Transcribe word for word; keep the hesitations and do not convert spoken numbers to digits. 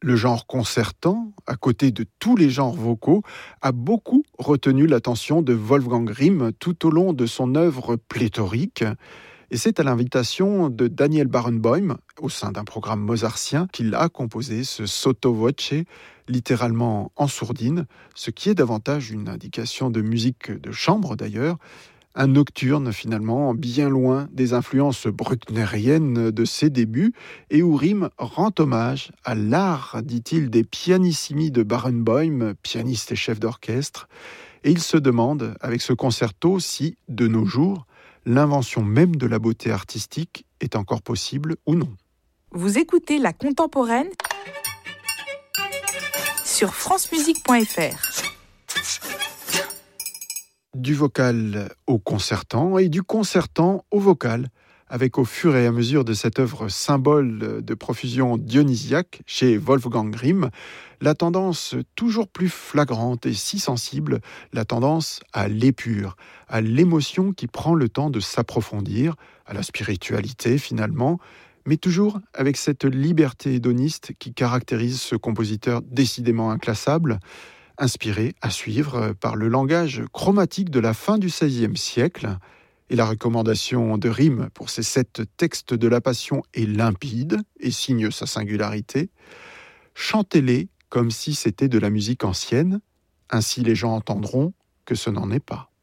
Le genre concertant, à côté de tous les genres vocaux, a beaucoup retenu l'attention de Wolfgang Grimm tout au long de son œuvre pléthorique. Et c'est à l'invitation de Daniel Barenboim, au sein d'un programme mozartien, qu'il a composé ce sotto voce, littéralement en sourdine, ce qui est davantage une indication de musique de chambre d'ailleurs, un nocturne finalement, bien loin des influences bruckneriennes de ses débuts, et où Grimm rend hommage à l'art, dit-il, des pianissimi de Barenboim, pianiste et chef d'orchestre, et il se demande, avec ce concerto, si, de nos jours, l'invention même de la beauté artistique est encore possible ou non. Vous écoutez La Contemporaine sur francemusique point f r. Du vocal au concertant et du concertant au vocal, avec au fur et à mesure de cette œuvre symbole de profusion dionysiaque chez Wolfgang Grimm, la tendance toujours plus flagrante et si sensible, la tendance à l'épure, à l'émotion qui prend le temps de s'approfondir, à la spiritualité finalement, mais toujours avec cette liberté hédoniste qui caractérise ce compositeur décidément inclassable, inspiré à suivre par le langage chromatique de la fin du seizième siècle. Et la recommandation de Grimm pour ces sept textes de la Passion est limpide et signe sa singularité. Chantez-les comme si c'était de la musique ancienne, ainsi les gens entendront que ce n'en est pas.